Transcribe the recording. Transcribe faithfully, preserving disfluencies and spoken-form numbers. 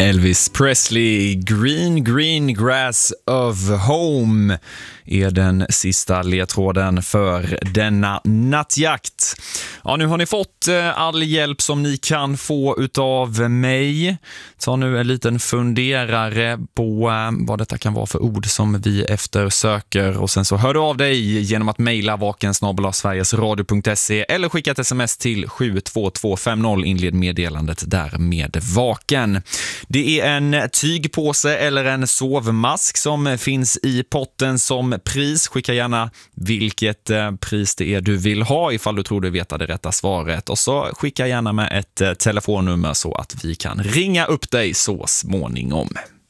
Elvis Presley, Green Green Grass of Home är den sista ledtråden för denna nattjakt. Ja, nu har ni fått all hjälp som ni kan få utav mig. Ta nu en liten funderare på vad detta kan vara för ord som vi eftersöker, och sen så hör du av dig genom att mejla vaken snabel-a sverigesradio punkt se eller skicka ett sms till sju två två fem noll, inled meddelandet där med vaken. Det är en tygpåse eller en sovmask som finns i potten som pris. Skicka gärna vilket pris det är du vill ha ifall du tror du vet det rätta svaret, och så skicka gärna med ett telefonnummer så att vi kan ringa upp dig så småningom.